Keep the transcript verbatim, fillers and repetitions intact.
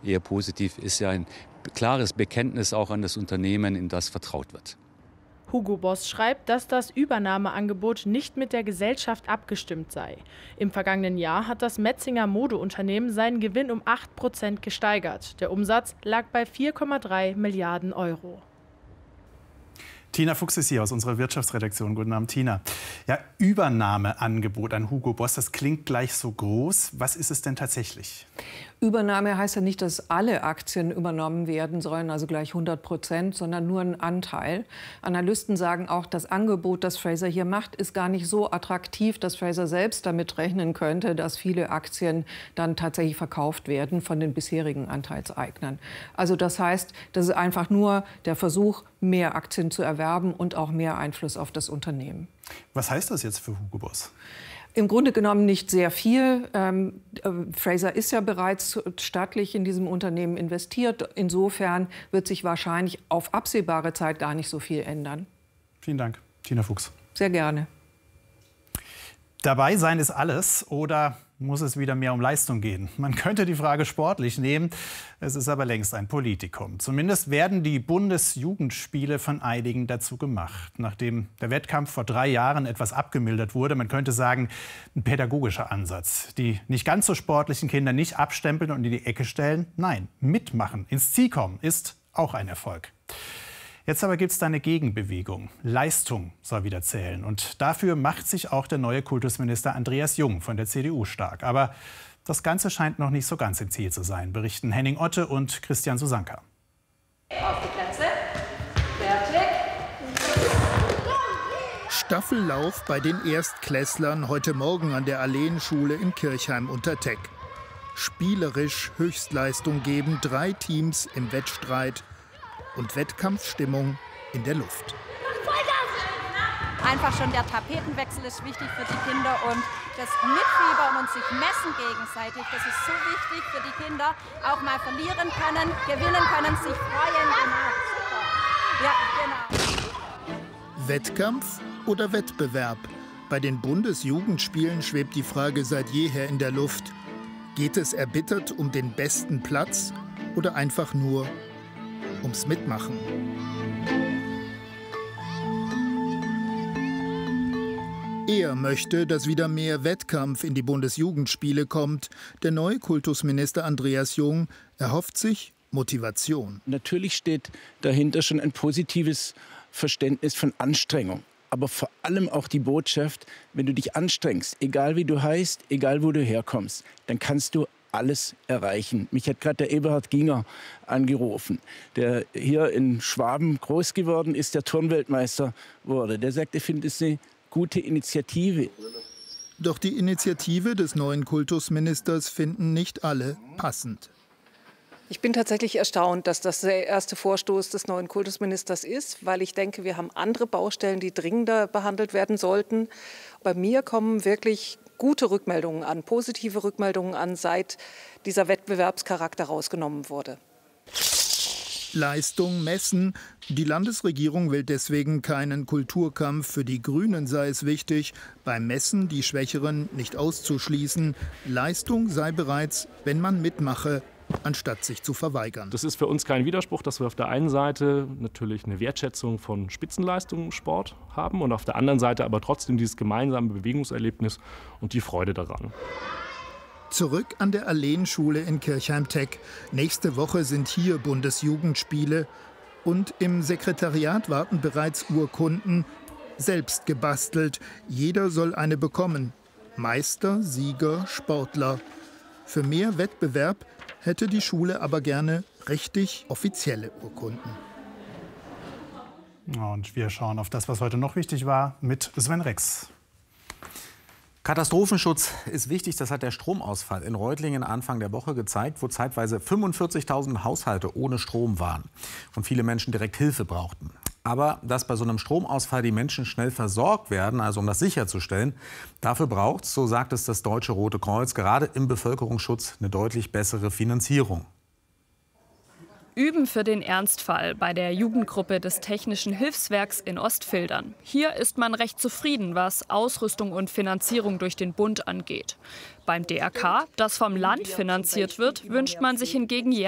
eher positiv, ist ja ein klares Bekenntnis auch an das Unternehmen, in das vertraut wird. Hugo Boss schreibt, dass das Übernahmeangebot nicht mit der Gesellschaft abgestimmt sei. Im vergangenen Jahr hat das Metzinger Modeunternehmen seinen Gewinn um acht Prozent gesteigert. Der Umsatz lag bei vier Komma drei Milliarden Euro. Tina Fuchs ist hier aus unserer Wirtschaftsredaktion. Guten Abend, Tina. Ja, Übernahmeangebot an Hugo Boss, das klingt gleich so groß. Was ist es denn tatsächlich? Übernahme heißt ja nicht, dass alle Aktien übernommen werden sollen, also gleich hundert Prozent, sondern nur ein Anteil. Analysten sagen auch, das Angebot, das Fraser hier macht, ist gar nicht so attraktiv, dass Fraser selbst damit rechnen könnte, dass viele Aktien dann tatsächlich verkauft werden von den bisherigen Anteilseignern. Also das heißt, das ist einfach nur der Versuch, mehr Aktien zu erwerben und auch mehr Einfluss auf das Unternehmen. Was heißt das jetzt für Hugo Boss? Im Grunde genommen nicht sehr viel. Ähm, Fraser ist ja bereits staatlich in diesem Unternehmen investiert. Insofern wird sich wahrscheinlich auf absehbare Zeit gar nicht so viel ändern. Vielen Dank, Tina Fuchs. Sehr gerne. Dabei sein ist alles, oder muss es wieder mehr um Leistung gehen? Man könnte die Frage sportlich nehmen, es ist aber längst ein Politikum. Zumindest werden die Bundesjugendspiele von einigen dazu gemacht. Nachdem der Wettkampf vor drei Jahren etwas abgemildert wurde, man könnte sagen, ein pädagogischer Ansatz. Die nicht ganz so sportlichen Kinder nicht abstempeln und in die Ecke stellen, nein, mitmachen, ins Ziel kommen, ist auch ein Erfolg. Jetzt aber gibt es da eine Gegenbewegung. Leistung soll wieder zählen. Und dafür macht sich auch der neue Kultusminister Andreas Jung von der C D U stark. Aber das Ganze scheint noch nicht so ganz im Ziel zu sein, berichten Henning Otte und Christian Susanka. Auf die Plätze. Fertig. Staffellauf bei den Erstklässlern heute Morgen an der Alleenschule in Kirchheim unter Teck. Spielerisch Höchstleistung geben drei Teams im Wettstreit. Und Wettkampfstimmung in der Luft. Einfach schon der Tapetenwechsel ist wichtig für die Kinder und das Mitfiebern und sich messen gegenseitig, das ist so wichtig für die Kinder. Auch mal verlieren können, gewinnen können, sich freuen. Genau. Super. Ja, genau. Wettkampf oder Wettbewerb? Bei den Bundesjugendspielen schwebt die Frage seit jeher in der Luft. Geht es erbittert um den besten Platz oder einfach nur ums Mitmachen? Er möchte, dass wieder mehr Wettkampf in die Bundesjugendspiele kommt. Der neue Kultusminister Andreas Jung erhofft sich Motivation. Natürlich steht dahinter schon ein positives Verständnis von Anstrengung. Aber vor allem auch die Botschaft, wenn du dich anstrengst, egal wie du heißt, egal wo du herkommst, dann kannst du alles erreichen. Mich hat gerade der Eberhard Ginger angerufen, der hier in Schwaben groß geworden ist, der Turnweltmeister wurde. Der sagt, er findet es eine gute Initiative. Doch die Initiative des neuen Kultusministers finden nicht alle passend. Ich bin tatsächlich erstaunt, dass das der erste Vorstoß des neuen Kultusministers ist, weil ich denke, wir haben andere Baustellen, die dringender behandelt werden sollten. Bei mir kommen wirklich gute Rückmeldungen an, positive Rückmeldungen an, seit dieser Wettbewerbscharakter rausgenommen wurde. Leistung messen. Die Landesregierung will deswegen keinen Kulturkampf. Für die Grünen sei es wichtig, beim Messen die Schwächeren nicht auszuschließen. Leistung sei bereits, wenn man mitmache, anstatt sich zu verweigern. Das ist für uns kein Widerspruch, dass wir auf der einen Seite natürlich eine Wertschätzung von Spitzenleistungen im Sport haben und auf der anderen Seite aber trotzdem dieses gemeinsame Bewegungserlebnis und die Freude daran. Zurück an der Alleenschule in Kirchheim-Teck. Nächste Woche sind hier Bundesjugendspiele und im Sekretariat warten bereits Urkunden, selbst gebastelt. Jeder soll eine bekommen. Meister, Sieger, Sportler. Für mehr Wettbewerb hätte die Schule aber gerne richtig offizielle Urkunden. Und wir schauen auf das, was heute noch wichtig war, mit Sven Rex. Katastrophenschutz ist wichtig, das hat der Stromausfall in Reutlingen Anfang der Woche gezeigt, wo zeitweise fünfundvierzigtausend Haushalte ohne Strom waren und viele Menschen direkt Hilfe brauchten. Aber dass bei so einem Stromausfall die Menschen schnell versorgt werden, also um das sicherzustellen, dafür braucht es, so sagt es das Deutsche Rote Kreuz, gerade im Bevölkerungsschutz eine deutlich bessere Finanzierung. Üben für den Ernstfall bei der Jugendgruppe des Technischen Hilfswerks in Ostfildern. Hier ist man recht zufrieden, was Ausrüstung und Finanzierung durch den Bund angeht. Beim D R K, das vom Land finanziert wird, wünscht man sich hingegen jährlich